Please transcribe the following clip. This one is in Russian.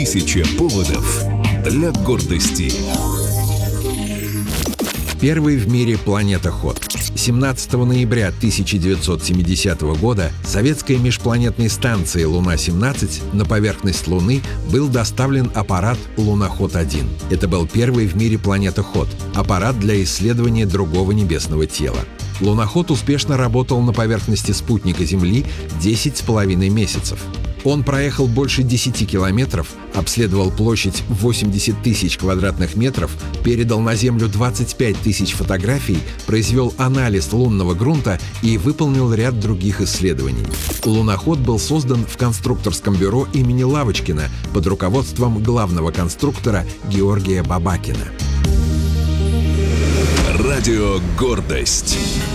1000 поводов для гордости. Первый в мире планетоход. 17 ноября 1970 года советской межпланетной станции «Луна-17» на поверхность Луны был доставлен аппарат «Луноход-1». Это был первый в мире планетоход, аппарат для исследования другого небесного тела. Луноход успешно работал на поверхности спутника Земли 10,5 месяцев. Он проехал больше 10 километров, обследовал площадь 80 тысяч квадратных метров, передал на Землю 25 тысяч фотографий, произвел анализ лунного грунта и выполнил ряд других исследований. Луноход был создан в конструкторском бюро имени Лавочкина под руководством главного конструктора Георгия Бабакина. Радио «Гордость».